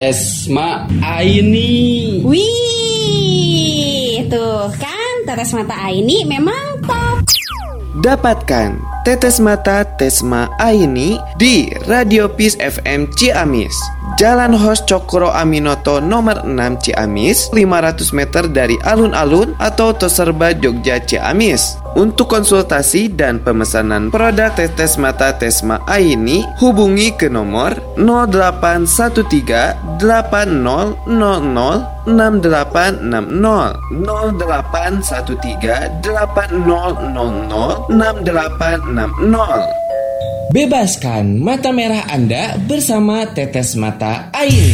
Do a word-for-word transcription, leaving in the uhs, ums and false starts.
Tesma Aini. Wih, tuh kan tetes mata Aini memang top. Dapatkan tetes mata Tesma Aini di Radio Peace F M Ciamis, Jalan Hos Cokro Aminoto nomor enam Ciamis, lima ratus meter dari alun-alun atau Toserba Jogja Ciamis. Untuk konsultasi dan pemesanan produk tetes mata Tesma Aini, hubungi ke nomor nol delapan satu tiga delapan nol nol nol enam delapan enam nol nol delapan satu tiga delapan nol nol nol enam delapan enam nol. Bebaskan mata merah Anda bersama tetes mata Aini.